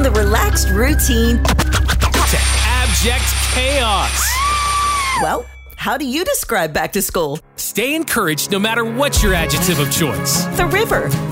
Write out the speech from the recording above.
the relaxed routine to abject chaos. Well, how do you describe back to school? Stay encouraged no matter what's your adjective of choice. The river,